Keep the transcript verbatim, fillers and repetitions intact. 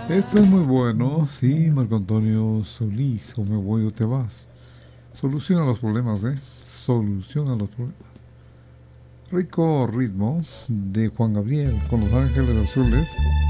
Esto es muy bueno, sí, Marco Antonio Solís, o me voy o te vas. Soluciona los problemas, ¿eh? Soluciona los problemas. Rico ritmo de Juan Gabriel con Los Ángeles Azules.